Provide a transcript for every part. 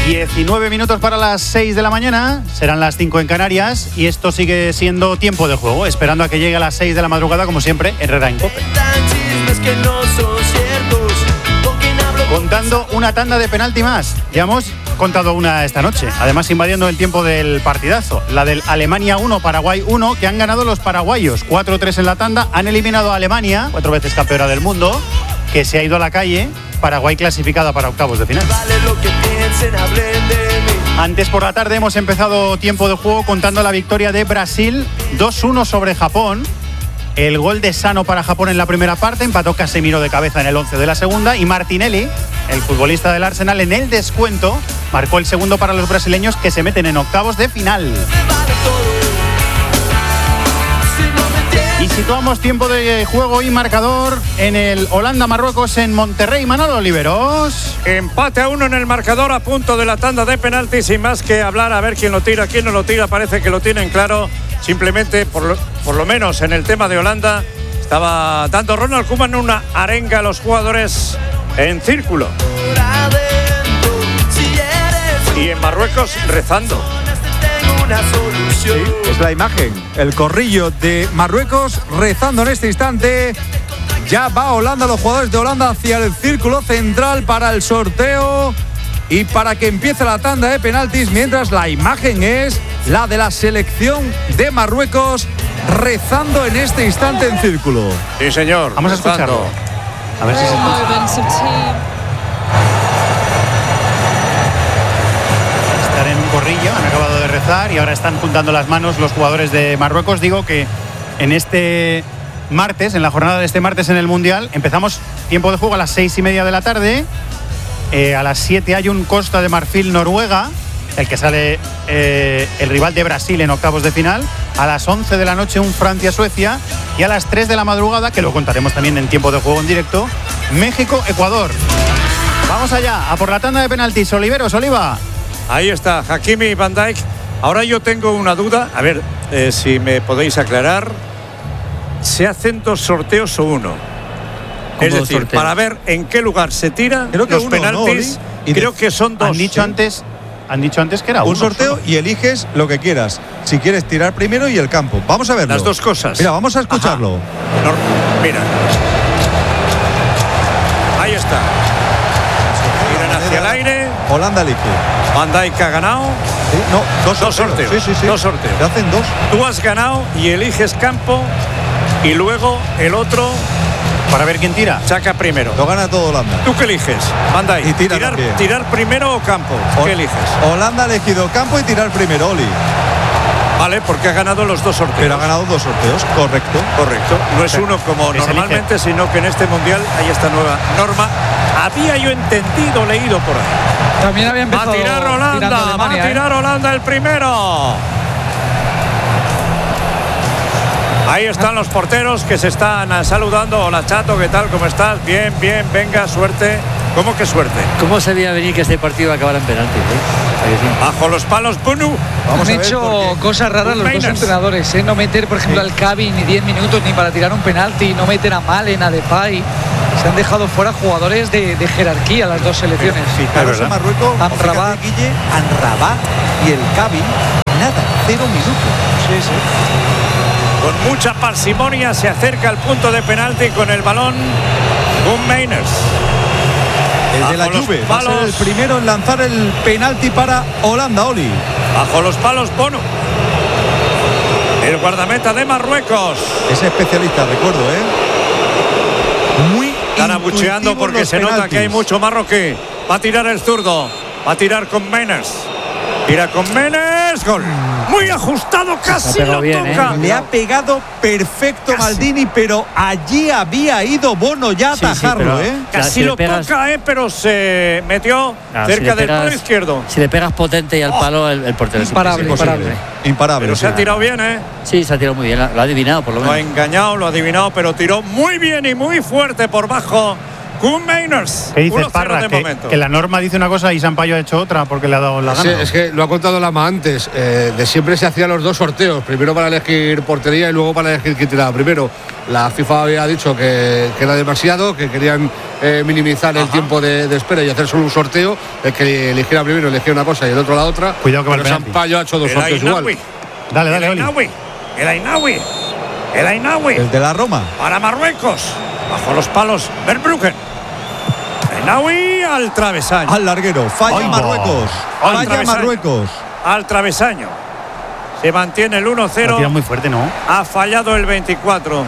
19 minutos para las 6 de la mañana, serán las 5 en Canarias y esto sigue siendo tiempo de juego, esperando a que llegue a las 6 de la madrugada, como siempre, Herrera en COPE. Contando una tanda de penalti más, ya hemos contado una esta noche, además invadiendo el tiempo del partidazo, la del Alemania 1, Paraguay 1, que han ganado los paraguayos, 4-3 en la tanda, han eliminado a Alemania, 4 veces campeona del mundo, que se ha ido a la calle. Paraguay clasificada para octavos de final. Antes por la tarde hemos empezado tiempo de juego contando la victoria de Brasil 2-1 sobre Japón. El gol de Sano para Japón en la primera parte, empató Casemiro de cabeza en el 11 de la segunda y Martinelli, el futbolista del Arsenal, en el descuento marcó el segundo para los brasileños, que se meten en octavos de final. Y situamos tiempo de juego y marcador en el Holanda-Marruecos en Monterrey. Manolo Oliveros. Empate a 1 en el marcador, a punto de la tanda de penaltis, sin más que hablar, a ver quién lo tira, quién no lo tira. Parece que lo tienen claro. Simplemente, por lo menos en el tema de Holanda, estaba dando Ronald Koeman una arenga a los jugadores en círculo. Y en Marruecos rezando. Sí, es la imagen, el corrillo de Marruecos rezando en este instante. Ya va Holanda, los jugadores de Holanda hacia el círculo central para el sorteo y para que empiece la tanda de penaltis, mientras la imagen es la de la selección de Marruecos rezando en este instante en círculo. Sí, señor. Vamos a escucharlo. A ver si se escucha. Están en un corrillo, han acabado de rezar y ahora están juntando las manos los jugadores de Marruecos. Digo que en este martes, en la jornada de este martes en el Mundial, empezamos tiempo de juego a las 6:30 de la tarde. A las 7 hay un Costa de Marfil-Noruega, el que sale el rival de Brasil en octavos de final. A las 11 de la noche un Francia-Suecia. Y a las 3 de la madrugada, que lo contaremos también en tiempo de juego en directo, México-Ecuador. Vamos allá, a por la tanda de penaltis. Oliveros, Oliva. Ahí está, Hakimi y Van Dijk. Ahora yo tengo una duda, a ver si me podéis aclarar. ¿Se hacen 2 sorteos o uno? Es decir, sorteos, para ver en qué lugar se tiran los penaltis. ¿No, creo que son 2. Han dicho antes que era un sorteo solo. Y eliges lo que quieras. Si quieres tirar primero y el campo. Vamos a verlo. Las dos cosas. Mira, vamos a escucharlo. Mira. Ahí está. Tiran hacia el aire. Holanda elige. Van Dijk ha ganado. Sí, no, dos sorteos. Sí. 2 sorteos. Te hacen 2. Tú has ganado y eliges campo y luego el otro. Para ver quién tira. Saca primero. Lo gana todo Holanda. ¿Tú qué eliges? Van Dijk. Y tirar primero o campo. ¿Qué eliges? Holanda ha elegido campo y tirar primero, Oli. Vale, porque ha ganado los 2 sorteos. Pero ha ganado 2 sorteos, correcto. No es uno como normalmente, sino que en este Mundial hay esta nueva norma. Había yo entendido, leído por ahí. También había empezado. Va a tirar Holanda, Alemania, va a tirar Holanda el primero. Ahí están los porteros que se están saludando. Hola, Chato, ¿qué tal? ¿Cómo estás? Bien, venga, suerte. ¿Cómo que suerte? ¿Cómo se veía venir que este partido acabara en penalti? Bajo los palos, Bunu. Han hecho cosas raras los dos entrenadores, ¿eh? No meter, por ejemplo, al Cavi ni 10 minutos ni para tirar un penalti, no meter a Malen, a Depay. Se han dejado fuera jugadores de jerarquía las dos selecciones. Sí, claro, en Marruecos, Amrabat y el Cavi, nada, 0 minutos. Sí. Con mucha parsimonia se acerca al punto de penalti con el balón Mainers. El de la Juve va a ser el primero en lanzar el penalti para Holanda, Oli. Bajo los palos, Bono. El guardameta de Marruecos. Es especialista, recuerdo, Muy están abucheando porque se nota que hay mucho marroquí. Va a tirar el zurdo. Va a tirar con Mainers. Tira con Menes, gol. Muy ajustado, casi lo toca. Le ha pegado perfecto casi. Maldini, pero allí había ido Bono ya a atajarlo, Casi lo toca, pero se metió cerca del palo izquierdo. Si le pegas potente y al palo, el portero es imparable. Pero se ha tirado bien, Sí, se ha tirado muy bien, lo ha adivinado por lo menos. Lo ha engañado, lo ha adivinado, pero tiró muy bien y muy fuerte por bajo Koen Meiners. ¿Qué dices, 1-0 Parra? de momento. Que la norma dice una cosa y Sampaio ha hecho otra porque le ha dado la gana. Sí, es que lo ha contado Lama antes. De siempre se hacían los dos sorteos. Primero para elegir portería y luego para elegir quién tiraba primero. La FIFA había dicho que era demasiado, que querían minimizar el tiempo de espera y hacer solo un sorteo. El que eligiera primero elegía una cosa y el otro la otra. Cuidado que va el Pero penalti. Sampaio ha hecho dos El sorteos Ainaoui. igual. Dale, Oli. El Ainaoui. El de la Roma. Para Marruecos. Bajo los palos, Verbruggen. Ainaoui al travesaño. Al larguero. Falla Ay, Marruecos. Al Falla travesaño. Marruecos. Al travesaño. Se mantiene el La tira 1-0. muy fuerte, ¿no? Ha fallado el 24.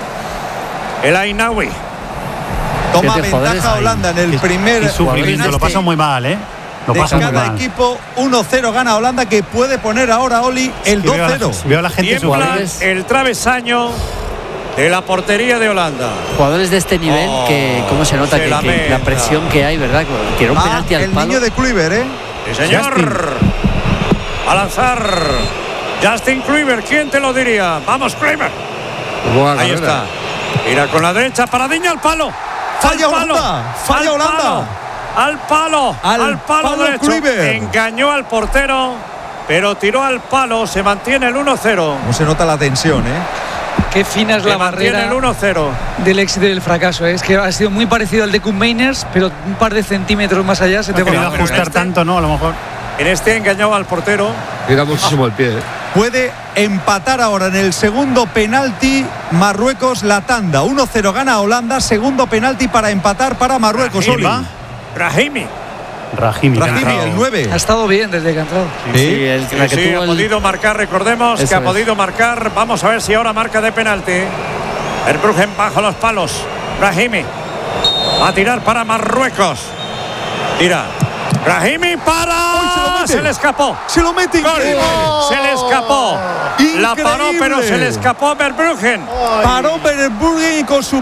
El Ainaoui. Toma Siete jugadores ventaja ahí. Holanda en el Qué primer sufrimiento, lo pasa muy mal, ¿eh? Lo de pasa muy cada mal. equipo. 1-0 gana Holanda, que puede poner ahora Oli el Que veo a la- 2-0. Veo a la gente Tiembla jugadores. el travesaño de la portería de Holanda. Jugadores de este nivel, que cómo se nota se que lamenta. la presión que hay, ¿verdad? Quiero un penalti al el palo. niño de Kluivert, ¿eh? Sí, señor. A lanzar. Justin Kluivert, ¿quién te lo diría? Vamos, Kluivert. Buena Ahí carrera. está. Mira con la derecha, paradiña al palo. Falla Al palo. Holanda, falla Al Holanda. palo. Al palo. Al palo derecho. Kluivert. Engañó al portero, pero tiró al palo. Se mantiene el 1-0. Cómo se nota la tensión, ¿eh? Qué fina es Se la mantiene barrera el 1-0. del éxito y del fracaso. Es que ha sido muy parecido al de Koen Meiners, pero un par de centímetros más allá se te Ha querido va. ajustar este- tanto, ¿no? A lo mejor. En este engañó al portero. Tira muchísimo el pie. Puede empatar ahora en el segundo penalti Marruecos la tanda. 1-0 gana Holanda. Segundo penalti para empatar para Marruecos. Oli. Brahimi. Rahimi. que ha Brahimi, entrado. el 9. Ha estado bien desde que ha entrado. Sí, la que Sí, tuvo ha el- podido marcar, recordemos Eso que ha es. podido marcar. Vamos a ver si ahora marca de penalti. Verbruggen bajo los palos. Brahimi. Va a tirar para Marruecos. Tira. Brahimi para. ¡Uy, se lo mete! Se le escapó. Se lo mete Gol. increíble. Se le escapó. La paró, Increíble. pero se le escapó Verbruggen. Paró Verbruggen y con su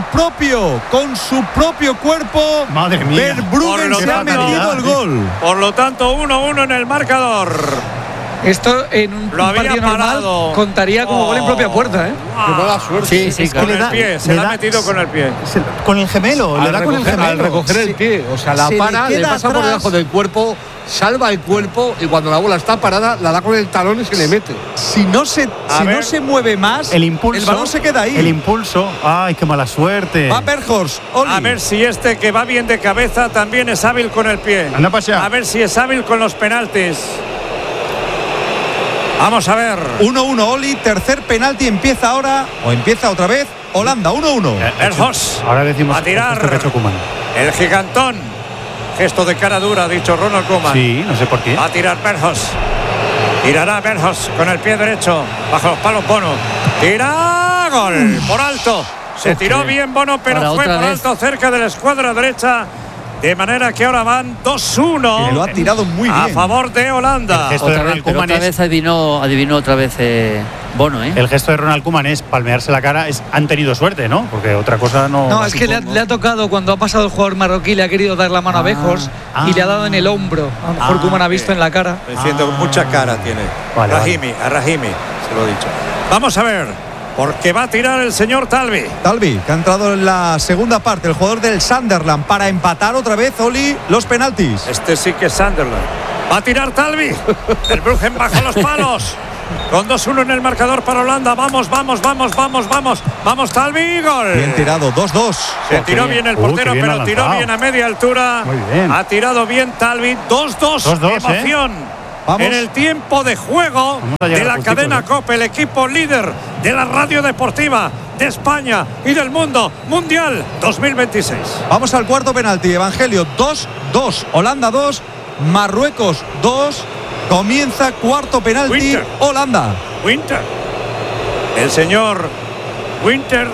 propio cuerpo. Madre mía. Verbruggen Por lo se ha tanto- metido el gol. Por lo tanto, 1-1 en el marcador. Esto en un Lo había partido normal parado. contaría como gol en propia puerta, ¿eh? Qué mala suerte. Sí, sí, Es que claro. Con le el da- pie. Se le la ha da- metido con el pie. Con el gemelo, le da con el gemelo. Al recoger el pie, o sea, la Se le para, le queda pasa por atrás. debajo del cuerpo, salva el cuerpo y cuando la bola está parada, la da con el talón y se le mete. Si no se ver. mueve más, El impulso. el balón se queda ahí. El impulso. Ay, qué mala suerte. Va Berghorst. Oli. A ver si este que va bien de cabeza también es hábil con el pie. Anda para allá. A ver si es hábil con los penaltis. Vamos a ver. 1-1 Oli, tercer penalti empieza ahora, o empieza otra vez, Holanda, 1-1. Berghorst. Ahora decimos A tirar. esto que ha hecho Koeman. El gigantón. Gesto de cara dura, ha dicho Ronald Koeman. Sí, no sé por qué. Va a tirar Berghorst. Tirará Berghorst con el pie derecho. Bajo los palos Bono. Tira. Gol. Por alto. Se tiró bien Bono, pero Ahora fue otra por vez. alto cerca de la escuadra derecha. De manera que ahora van 2-1. Que lo ha tirado muy A bien. favor de Holanda. El gesto de Otra vez, Ronald pero Koeman otra es. vez adivinó otra vez Bono, ¿eh? El gesto de Ronald Koeman es palmearse la cara. Han tenido suerte, ¿no? Porque otra cosa no. No, es que le ha tocado cuando ha pasado el jugador marroquí, le ha querido dar la mano a Berghorst y le ha dado en el hombro. A lo mejor Koeman ha visto en la cara. Diciendo mucha cara tiene. Vale, Rahimi, a Rahimi, se lo he dicho. Vamos a ver, porque va a tirar el señor Talvi. Talvi, que ha entrado en la segunda parte, el jugador del Sunderland, para empatar otra vez, Oli, los penaltis. Este sí que es Sunderland. Va a tirar Talvi. El Bruggen bajo los palos. Con 2-1 en el marcador para Holanda. Vamos, vamos, vamos, vamos, vamos. Vamos, Talvi, gol. Bien tirado, 2-2. Se tiró bien el portero, qué bien pero ha tiró lanzado. bien a media altura. Muy bien. Ha tirado bien Talvi. 2-2. 2-2, Emoción. Vamos. En el tiempo de juego Vamos a llegar de la justitos, cadena COPE, el equipo líder de la radio deportiva de España y del mundo mundial 2026. Vamos al cuarto penalti, Evangelio, 2-2. Holanda 2, Marruecos 2. Comienza cuarto penalti, Winter. Holanda. Winter. El señor Winter.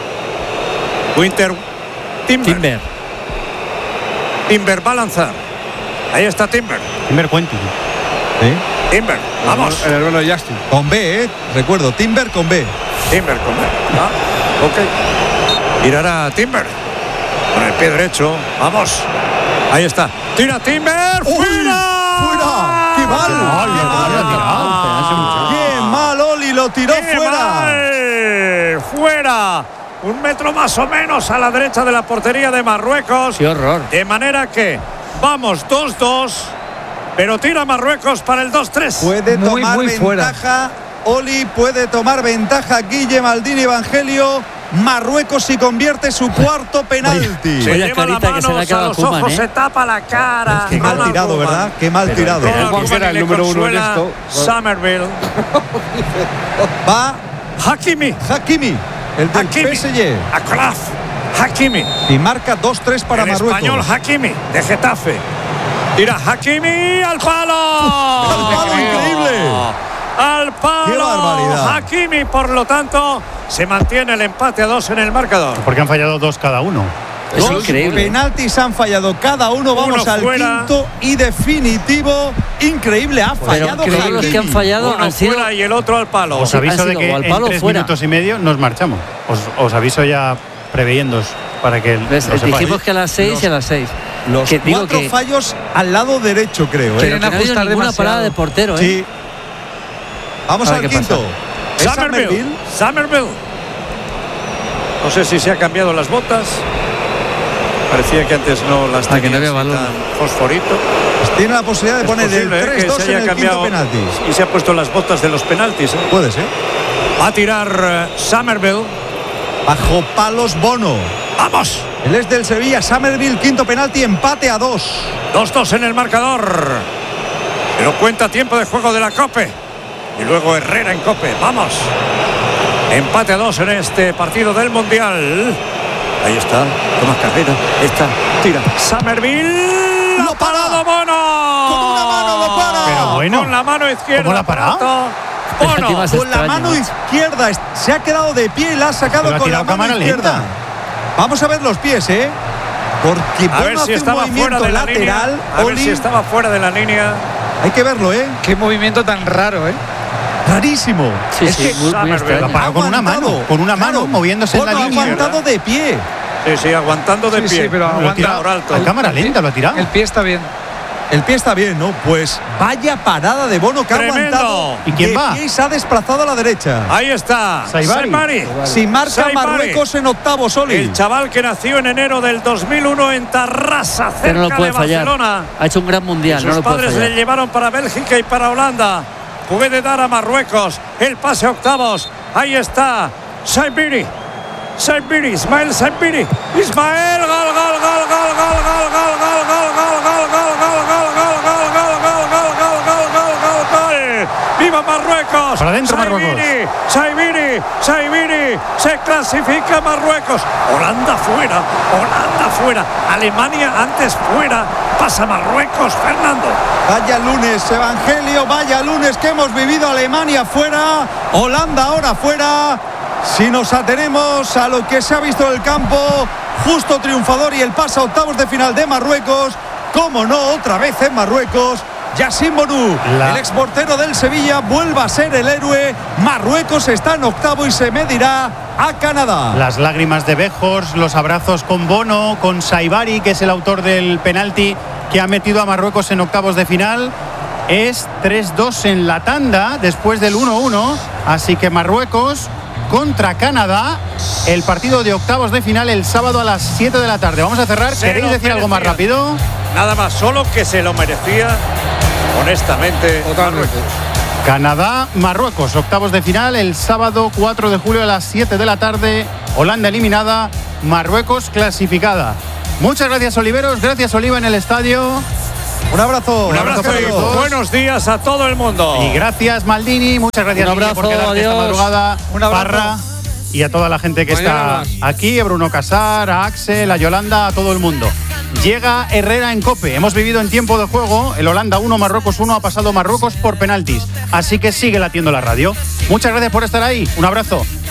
Timber. Timber va a lanzar. Ahí está Timber. Timber Quentin. Timber. Vamos. El hermano de Justin. Con B, Recuerdo, Timber con B. Timber con él. Ok. Tirará Timber. Con el pie derecho. Vamos. Ahí está. Tira Timber. ¡Uy! ¡Fuera! ¡Fuera! ¡Qué mal! mal, ¡Qué qué mal lo ha tirado! ¡Qué mal, Oli! Lo tiró ¡Qué fuera. mal! Fuera. un metro más o menos a la derecha de la portería de Marruecos. ¡Qué horror! De manera que vamos 2-2, pero tira Marruecos para el 2-3. Puede Muy, tomar muy fuera. ventaja Oli, puede tomar ventaja Guille Maldini Evangelio. Marruecos si convierte su cuarto penalti. Se Vaya lleva la carita que se le mano ha a quedado los Koeman, ojos, ¿eh? se tapa la cara. Qué mal tirado, ¿verdad? Qué mal tirado. Koeman era el número uno en esto. Somerville. Va Hakimi. Hakimi, el del Hakimi. PSG. Akraf. Hakimi. Y marca 2-3 para El Marruecos. español Hakimi, de Getafe. Tira Hakimi al palo. ¡Al palo, increíble! Al palo. ¡Qué barbaridad! Hakimi, por lo tanto, se mantiene el empate a 2 en el marcador. Porque han fallado 2 cada uno. Es Dos increíble. penaltis han fallado cada uno. Vamos Uno al fuera. quinto y definitivo. Increíble, ha Pero fallado creo que los que han Hakimi. fallado Uno han sido. fuera y el otro al palo. Os aviso han de sido que o al en palo 3 fuera. minutos y medio nos marchamos. Os aviso ya preveyéndoos para que ¿Ves? lo sepáis. Dijimos que a las 6 y a las 6. Los que digo 4 que, fallos al lado derecho, creo. pero Quieren que no ha habido ajustar ninguna demasiado. parada de portero, ¿eh? Sí. Vamos A ver al qué quinto. Es Somerville. Somerville. No sé si se ha cambiado las botas. Parecía que antes no las tenía. que no había balón. Fosforito. Tiene la posibilidad de Es poner el posible, que 3-2 se en haya el cambiado quinto penalti. y se ha puesto las botas de los penaltis. Puede ser. Va a tirar Somerville. Bajo palos Bono. ¡Vamos! Él es del Sevilla. Somerville, quinto penalti, empate a 2. 2-2 en el marcador. Pero cuenta tiempo de juego de la Cope. Y luego Herrera en Cope. ¡Vamos! Empate a 2 en este partido del Mundial. Ahí está. Toma carrera. Está. Tira. Somerville. ¡Lo ¡Ha parado para! Bono! Con una mano lo para. Pero bueno. Con la mano izquierda. ¿Cómo la ha parado? aparato. Encima Bono. se- Con la extraño, mano ¿eh? izquierda. Se ha quedado de pie y la ha sacado Pero ha con la tirado mano cámara izquierda. lenta. Vamos a ver los pies, ¿eh? Porque A ver Bono si hace un estaba fuera movimiento de la lateral. línea. A ver Oli, si estaba fuera de la línea. hay que verlo, ¿eh? Qué movimiento tan raro, ¿eh? Rarísimo. Sí, es sí, que muy Somerville. extraño. Lo paró con una mano, moviéndose en la Bono línea. ha aguantado de pie. Sí, aguantando de Sí, pie. sí, pero Lo ha aguanta tirado por alto. a cámara lenta, lo ha tirado. El pie está bien. El pie está bien, ¿no? Pues vaya parada de Bono que ha Tremendo. aguantado. ¿Y quién de va? pie y se ha desplazado a la derecha. Ahí está. Saibari. Saibari. Si marca Saibari. Marruecos en octavos, Oli. El chaval que nació en enero del 2001 en Tarrasa, cerca Pero no lo puede de fallar. Barcelona. Ha hecho un gran mundial, Sus no lo puede padres fallar. le llevaron para Bélgica y para Holanda. Puede dar a Marruecos el pase a octavos. Ahí está Saibiri. Saibiri, Ismael Saibiri. Ismael, gol, gol, gol, gol, gol, gol, gol, gol, gol, gol, gol, gol, gol, gol, gol, gol. ¡Viva Marruecos! Para adentro, Saibiri, Saibiri, Saibiri. Se clasifica Marruecos. Holanda fuera, Holanda fuera. Alemania antes fuera. Pasa Marruecos, Fernando. Vaya lunes, Evangelio, vaya lunes que hemos vivido. Alemania fuera, Holanda ahora fuera. Si nos atenemos a lo que se ha visto en el campo, justo triunfador y el pase a octavos de final de Marruecos. Cómo no, otra vez en Marruecos. Yacine Bonu, el exportero del Sevilla, vuelve a ser el héroe. Marruecos está en octavo y se medirá a Canadá. Las lágrimas de Bejors, los abrazos con Bono, con Saibari, que es el autor del penalti que ha metido a Marruecos en octavos de final. Es 3-2 en la tanda después del 1-1. Así que Marruecos contra Canadá, el partido de octavos de final el sábado a las 7 de la tarde. Vamos a cerrar. Se ¿Queréis lo decir algo más merecía. rápido? Nada más, solo que se lo merecía, honestamente. Totalmente. Canadá, Marruecos, octavos de final el sábado 4 de julio a las 7 de la tarde. Holanda eliminada, Marruecos clasificada. Muchas gracias, Oliveros. Gracias, Oliva, en el estadio. Un abrazo. Un abrazo para y todos. buenos días a todo el mundo. Y gracias, Maldini. Muchas gracias, Un Guille, abrazo, por quedarte esta adiós. madrugada. Un abrazo. Parra. Y a toda la gente que Mañana está más. aquí, a Bruno Casar, a Axel, a Yolanda, a todo el mundo. Llega Herrera en Cope. Hemos vivido en tiempo de juego. El Holanda 1, Marruecos 1 ha pasado Marruecos por penaltis. Así que sigue latiendo la radio. Muchas gracias por estar ahí. Un abrazo.